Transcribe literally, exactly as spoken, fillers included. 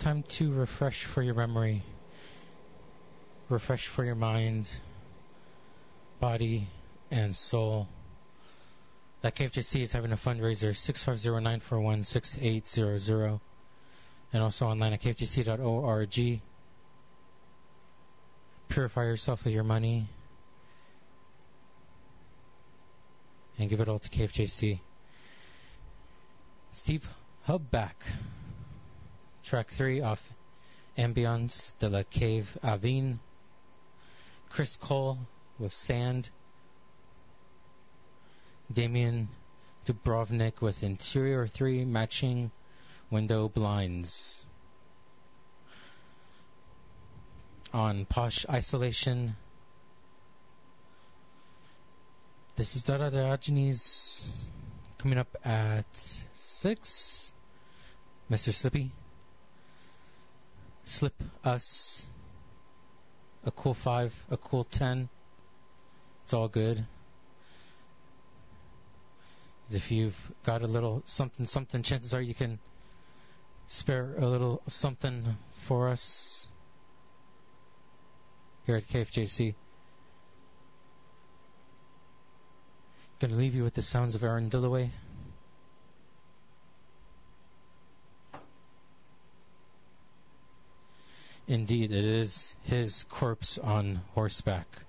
time to refresh for your memory, refresh for your mind, body, and soul. That K F J C is having a fundraiser, six five zero, nine four one, six eight zero zero, and also online at k f j c dot org. Purify yourself of your money and give it all to K F J C. Steve Hubback, track three off Ambiance de la Cave Avine. Chris Cole with Sand. Damian Dubrovnik with Interior three matching window blinds. On Posh Isolation, this is Dada Diogenes coming up at six. Mister Slippy, Slip Us, a cool five, a cool ten. It's all good. If you've got a little something, something, chances are you can spare a little something for us here at K F J C. Going to leave you with the sounds of Aaron Dillaway. Indeed, it is his corpse on horseback.